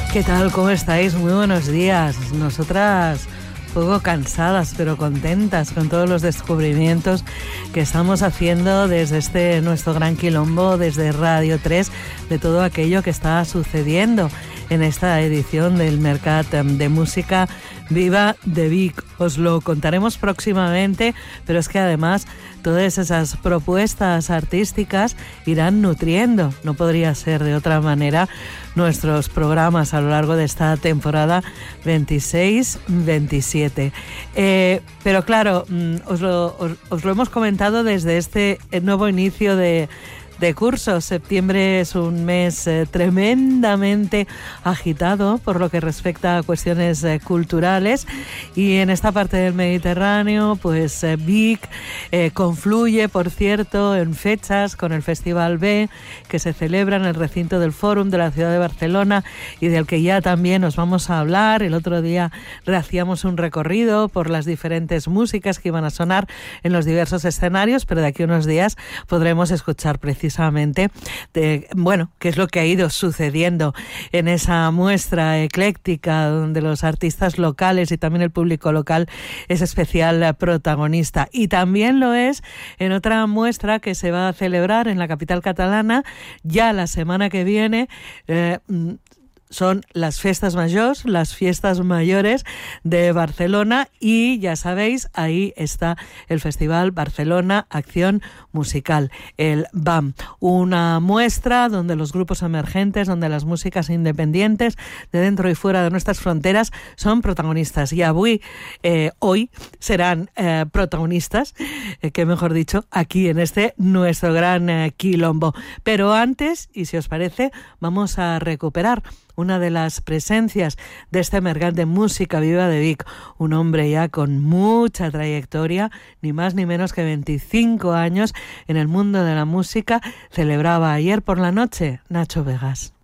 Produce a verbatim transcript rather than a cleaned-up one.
¿Qué tal? ¿Cómo estáis? Muy buenos días. Nosotras poco cansadas, pero contentas con todos los descubrimientos que estamos haciendo desde este nuestro gran quilombo, desde Radio tres, de todo aquello que está sucediendo en esta edición del Mercat de Música Viva de Vic. Os lo contaremos próximamente, pero es que además todas esas propuestas artísticas irán nutriendo, no podría ser de otra manera, nuestros programas a lo largo de esta temporada veintiséis veintisiete. Eh, pero claro, os lo, os, os lo hemos comentado desde este nuevo inicio de de curso. Septiembre es un mes eh, tremendamente agitado por lo que respecta a cuestiones eh, culturales, y en esta parte del Mediterráneo pues eh, Vic eh, confluye, por cierto, en fechas con el Festival B, que se celebra en el recinto del Fórum de la ciudad de Barcelona y del que ya también os vamos a hablar. El otro día hacíamos un recorrido por las diferentes músicas que iban a sonar en los diversos escenarios, pero de aquí a unos días podremos escuchar precisamente precisamente de, bueno, qué es lo que ha ido sucediendo en esa muestra ecléctica donde los artistas locales y también el público local es especial protagonista. Y también lo es en otra muestra que se va a celebrar en la capital catalana ya la semana que viene. eh, Son las fiestas mayores, las fiestas mayores de Barcelona, y ya sabéis, ahí está el Festival Barcelona Acción Musical, el B A M, una muestra donde los grupos emergentes, donde las músicas independientes de dentro y fuera de nuestras fronteras son protagonistas, y avui, eh, hoy serán eh, protagonistas, eh, que mejor dicho, aquí en este nuestro gran eh, quilombo. Pero antes, y si os parece, vamos a recuperar una de las presencias de este Mercat de Música Viva de Vic, un hombre ya con mucha trayectoria, ni más ni menos que veinticinco años en el mundo de la música, celebraba ayer por la noche Nacho Vegas.